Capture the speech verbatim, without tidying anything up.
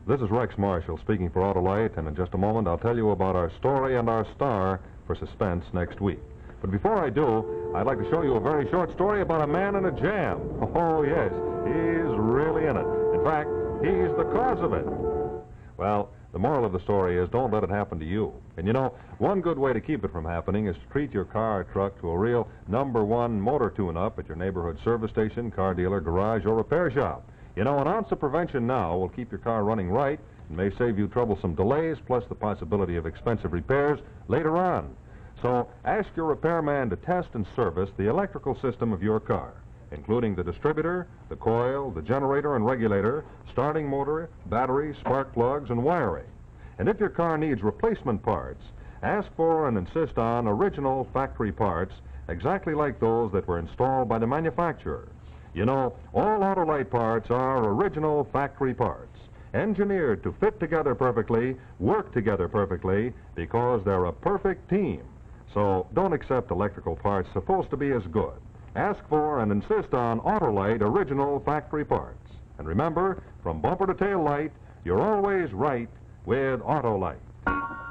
This is Rex Marshall speaking for Autolite, and in just a moment I'll tell you about our story and our star for Suspense next week. But before I do, I'd like to show you a very short story about a man in a jam. Oh, yes, he's really in it. In fact, he's the cause of it. Well, the moral of the story is don't let it happen to you. And you know, one good way to keep it from happening is to treat your car or truck to a real number one motor tune-up at your neighborhood service station, car dealer, garage, or repair shop. You know, an ounce of prevention now will keep your car running right and may save you troublesome delays, plus the possibility of expensive repairs later on. So ask your repairman to test and service the electrical system of your car, including the distributor, the coil, the generator and regulator, starting motor, battery, spark plugs, and wiring. And if your car needs replacement parts, ask for and insist on original factory parts exactly like those that were installed by the manufacturer. You know, all Autolite parts are original factory parts, engineered to fit together perfectly, work together perfectly, because they're a perfect team. So don't accept electrical parts supposed to be as good. Ask for and insist on Autolite original factory parts. And remember, from bumper to tail light, you're always right with Autolite.